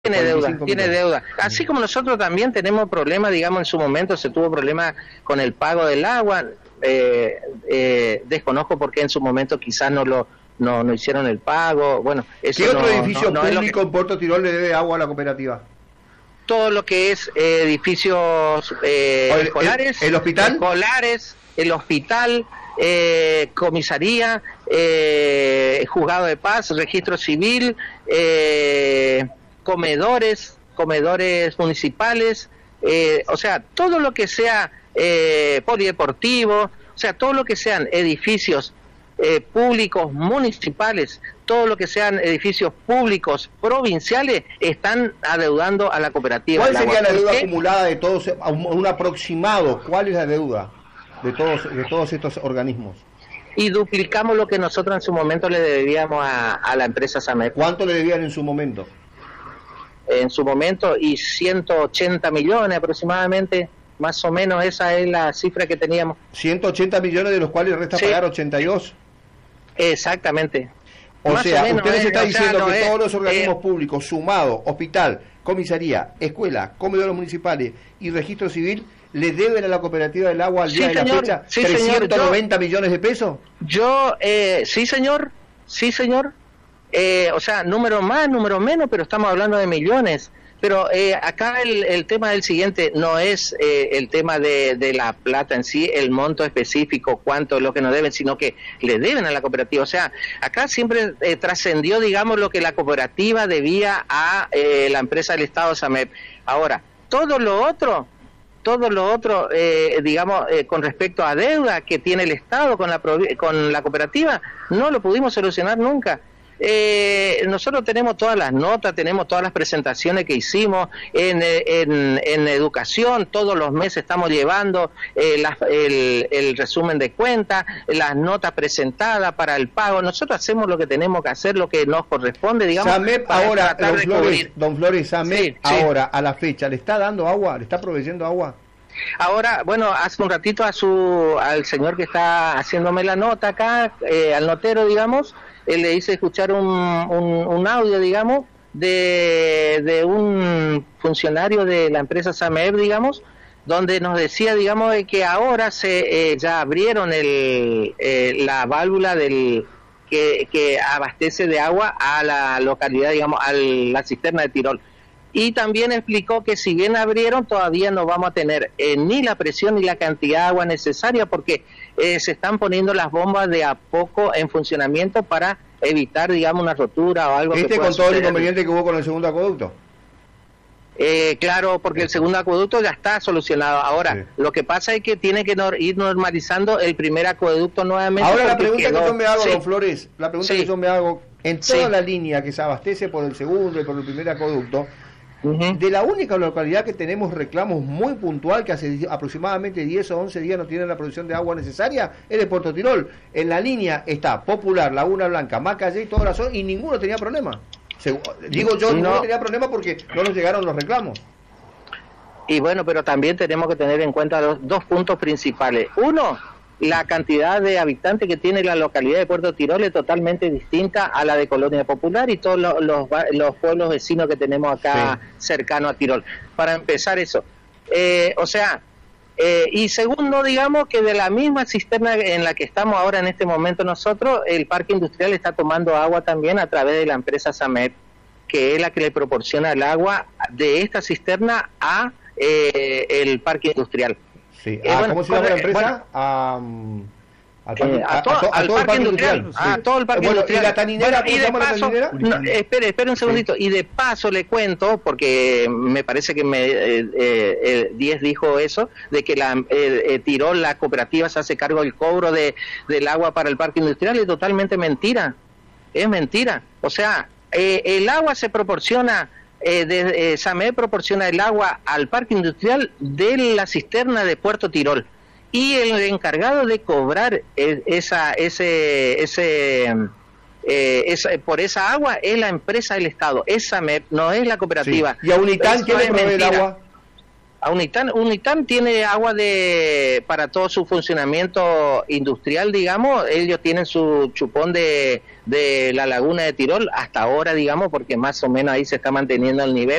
Tiene deuda, 45 tiene millones. deuda. Así como nosotros también tenemos problemas, digamos, en su momento se tuvo problemas con el pago del agua. Desconozco por qué en su momento quizás no hicieron el pago. Bueno, eso ¿Qué otro no edificio es lo que, público en Puerto Tirol le debe agua a la cooperativa? todo lo que es edificios escolares, ¿El hospital? escolares, el hospital, comisaría, juzgado de paz, registro civil, comedores municipales, o sea, todo lo que sea polideportivo, o sea, todo lo que sean edificios públicos municipales, todo lo que sean edificios públicos provinciales, están adeudando a la cooperativa. ¿Cuál sería la deuda ¿Por qué? acumulada de todos, un aproximado? ¿Cuál es la deuda de todos estos organismos? Y duplicamos lo que nosotros en su momento le debíamos a la empresa SAMEP. ¿Cuánto le debían en su momento? En su momento, y 180 millones aproximadamente, más o menos esa es la cifra que teníamos. 180 millones, de los cuales resta Sí. pagar 82. Exactamente. O Más sea, o menos, ustedes están o sea, diciendo no que es, todos los organismos públicos, sumado, hospital, comisaría, escuela, comedores municipales y registro civil, le deben a la cooperativa del agua al Sí, día de la señor, fecha sí, señor, 390 millones de pesos. sí señor, o sea, número más, número menos, pero estamos hablando de millones. Pero acá el tema es el siguiente, no es el tema de la plata en sí, el monto específico, cuánto es lo que nos deben, sino que le deben a la cooperativa. O sea, acá siempre trascendió, digamos, lo que la cooperativa debía a la empresa del Estado SAMEP. Ahora, todo lo otro, digamos, con respecto a deuda que tiene el Estado con la cooperativa, no lo pudimos solucionar nunca. Nosotros tenemos todas las notas, tenemos todas las presentaciones que hicimos en educación, todos los meses estamos llevando el resumen de cuentas, las notas presentadas para el pago. Nosotros hacemos lo que tenemos que hacer, lo que nos corresponde, digamos. SAMEP para ahora, tratar de cubrir. don Flores, SAMEP Sí, sí. ahora, a la fecha, ¿le está dando agua? ¿Le está proveyendo agua? Ahora, bueno, hace un ratito al señor que está haciéndome la nota acá, al notero, digamos, le hice escuchar un audio, digamos, de un funcionario de la empresa SAMEP, digamos, donde nos decía, digamos, de que ahora ya abrieron la válvula que abastece de agua a la localidad, digamos, a la cisterna de Tirol. Y también explicó que si bien abrieron, todavía no vamos a tener ni la presión ni la cantidad de agua necesaria, porque se están poniendo las bombas de a poco en funcionamiento para evitar, digamos, una rotura o algo que pueda con todo el suceder. inconveniente que hubo con el segundo acueducto. Claro, porque el segundo acueducto ya está solucionado. Ahora, Sí. lo que pasa es que tiene que ir normalizando el primer acueducto nuevamente. Ahora la porque pregunta que yo me hago, sí, don Flores, la pregunta Sí. que yo me hago, en toda Sí. la línea que se abastece por el segundo y por el primer acueducto, ujú. de la única localidad que tenemos reclamos muy puntual, que hace aproximadamente 10 o 11 días no tienen la producción de agua necesaria, es de Puerto Tirol. En la línea está Popular, Laguna Blanca, Macayé y toda la zona, y ninguno tenía problema. Digo yo, ninguno tenía problema porque no nos llegaron los reclamos. Y bueno, pero también tenemos que tener en cuenta dos puntos principales. Uno, la cantidad de habitantes que tiene la localidad de Puerto Tirol es totalmente distinta a la de Colonia Popular y todos los pueblos vecinos que tenemos acá cercano a Tirol. Para empezar eso. Y segundo, digamos que de la misma cisterna en la que estamos ahora en este momento nosotros, el parque industrial está tomando agua también a través de la empresa SAMEP, que es la que le proporciona el agua de esta cisterna a el parque industrial. Sí. Bueno, ¿Cómo se llama la empresa? A todo el parque industrial. A todo el parque industrial. ¿Y la taninera? Bueno, y de paso, espere un segundito. Y de paso le cuento, porque me parece que Díez dijo eso, de que Tirol, la cooperativa, se hace cargo del cobro del agua para el parque industrial. Es totalmente mentira. Es mentira. O sea, el agua se proporciona... SAMEP proporciona el agua al parque industrial de la cisterna de Puerto Tirol, y el encargado de cobrar por esa agua es la empresa del Estado, es SAMEP, no es la cooperativa. Sí. ¿Y a Unitán quién le provee el agua? A Unitán tiene agua para todo su funcionamiento industrial, digamos. Ellos tienen su chupón de la laguna de Tirol hasta ahora, digamos, porque más o menos ahí se está manteniendo el nivel.